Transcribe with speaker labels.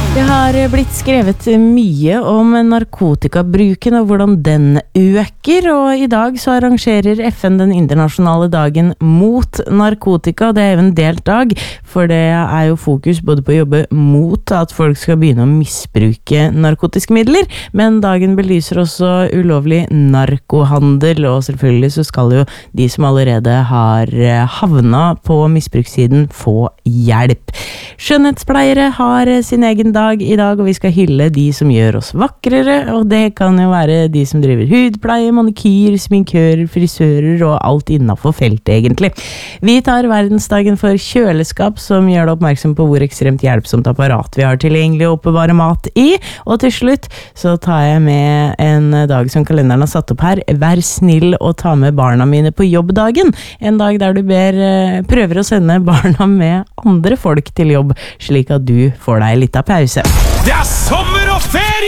Speaker 1: Det har blitt skrevet mye om narkotikabruken og hvordan den øker, og i dag så arrangerer FN den internasjonale dagen mot narkotika. Det er jo en delt dag, for det er jo fokus både på å jobbe mot at folk skal begynne å misbruke narkotiske midler, men dagen belyser også ulovlig narkohandel, og selvfølgelig så skal jo de som allerede har havna på misbrukssiden få hjelp. Skjønnhetspleiere har sin egen dag i dag, og vi skal hylle de som gjør oss vakrere, og det kan jo være de som driver hudpleie, manikyr, sminkører, frisører og alt innenfor feltet egentlig. Vi tar verdensdagen for kjøleskap, som gjør det oppmerksom på hvor ekstremt hjelpsomt apparat vi har tilgjengelig å oppbevare mat i, og til slutt så tar jeg med en dag som kalenderen har satt opp her. Vær snill å ta med barna mine på jobbdagen, en dag der du prøver å sende barna med andre folk til jobb, slik at du får deg litt av pause.
Speaker 2: Det er sommer og ferie!